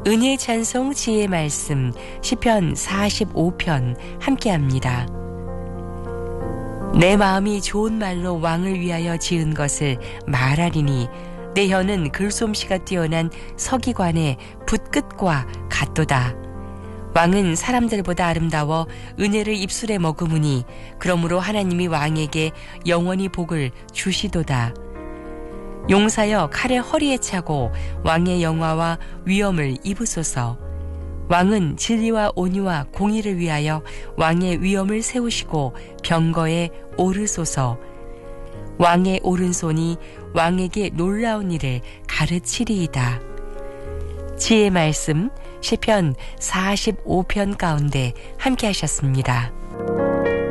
은혜 찬송 지혜 말씀 시편 45편 함께합니다. 내 마음이 좋은 말로 왕을 위하여 지은 것을 말하리니 내 혀는 글솜씨가 뛰어난 서기관의 붓끝과 같도다. 왕은 사람들보다 아름다워 은혜를 입술에 머금으니 그러므로 하나님이 왕에게 영원히 복을 주시도다. 용사여 칼을 허리에 차고 왕의 영화와 위엄을 입으소서. 왕은 진리와 온유와 공의를 위하여 왕의 위엄을 세우시고 병거에 오르소서. 왕의 오른손이 왕에게 놀라운 일을 가르치리이다. 지혜의 말씀 시편 45편 가운데 함께 하셨습니다.